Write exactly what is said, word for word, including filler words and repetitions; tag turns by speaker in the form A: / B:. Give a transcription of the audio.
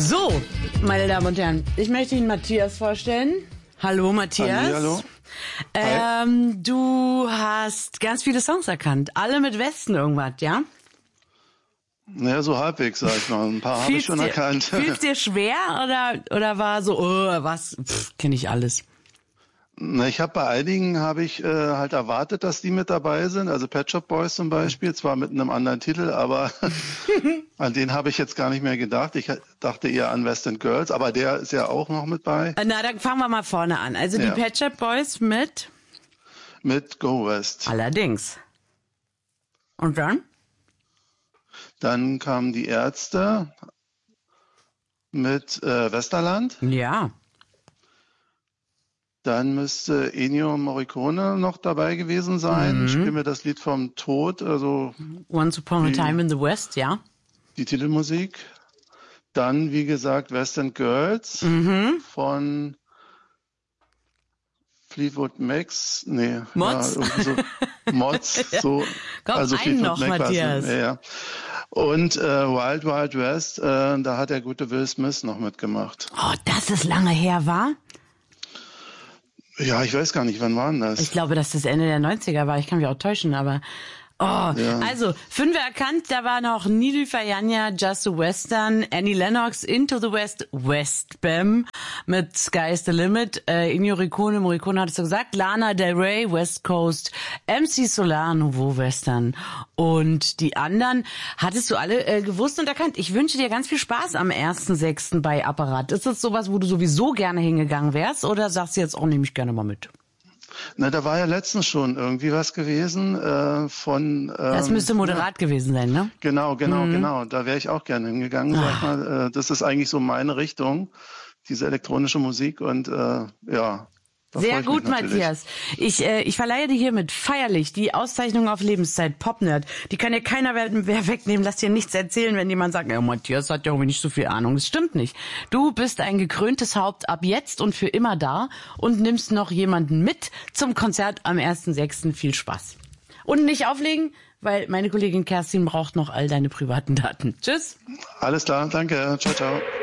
A: So, meine Damen und Herren, ich möchte Ihnen Matthias vorstellen. Hallo Matthias.
B: Halli, hallo.
A: Ähm, du hast ganz viele Songs erkannt, alle mit Westen irgendwas, ja?
B: Naja, so halbwegs, sag ich mal. Ein paar habe ich schon
A: dir,
B: erkannt.
A: Fiel's dir schwer oder, oder war so, oh, was, pff, kenn ich alles?
B: Na, ich habe bei einigen habe ich äh, halt erwartet, dass die mit dabei sind. Also Pet Shop Boys zum Beispiel, zwar mit einem anderen Titel, aber an den habe ich jetzt gar nicht mehr gedacht. Ich dachte eher an West End Girls, aber der ist ja auch noch mit bei.
A: Na, dann fangen wir mal vorne an. Also die
B: Ja.
A: Pet Shop Boys mit?
B: Mit Go West.
A: Allerdings. Und dann?
B: Dann kamen die Ärzte mit äh, Westerland.
A: Ja.
B: Dann müsste Ennio Morricone noch dabei gewesen sein.
A: Mhm.
B: Spiel mir das Lied vom Tod, also
A: Once Upon a
B: die,
A: Time in the West, ja.
B: die Titelmusik. Dann, wie gesagt, West End Girls
A: Mhm.
B: von Fleetwood Macs, nee,
A: Mods?
B: Ja, irgendwie so, Mods, so,
A: Komm,
B: also
A: einen
B: Fleetwood
A: noch,
B: Mac war's,
A: Matthias.
B: Ja, ja. Und äh, Wild Wild West, äh, da hat der gute Will Smith noch mitgemacht.
A: Oh, das ist lange her, war?
B: Ja, ich weiß gar nicht, wann war denn das?
A: Ich glaube, dass das Ende der neunziger war. Ich kann mich auch täuschen, aber... Oh,
B: Ja.
A: also, fünf erkannt, da war noch Nilüfer Yanya, Just a Western, Annie Lennox, Into the West, Westbam mit Sky's the Limit, äh, Ennio Morricone, Morricone hattest du gesagt, Lana Del Rey, West Coast, M C Solar, Nouveau Western und die anderen hattest du alle äh, gewusst und erkannt. Ich wünsche dir ganz viel Spaß am ersten sechsten bei Apparat. Ist das sowas, wo du sowieso gerne hingegangen wärst oder sagst du jetzt auch, nehme ich gerne mal mit?
B: Na, da war ja letztens schon irgendwie was gewesen äh, von... Ähm,
A: Das müsste moderat ja. gewesen sein, ne?
B: Genau, genau,
A: Mhm.
B: genau. Da wäre ich auch gerne hingegangen, sag ich mal. Äh, das ist eigentlich so meine Richtung, diese elektronische Musik und äh, ja...
A: Sehr gut, Matthias. Ich, äh, ich verleihe dir hiermit feierlich die Auszeichnung auf Lebenszeit Popnerd. Die kann dir keiner mehr wegnehmen. Lass dir nichts erzählen, wenn jemand sagt, ja, Matthias hat ja irgendwie nicht so viel Ahnung. Das stimmt nicht. Du bist ein gekröntes Haupt ab jetzt und für immer da und nimmst noch jemanden mit zum Konzert am ersten sechsten Viel Spaß. Und nicht auflegen, weil meine Kollegin Kerstin braucht noch all deine privaten Daten. Tschüss.
B: Alles klar, danke. Ciao, ciao.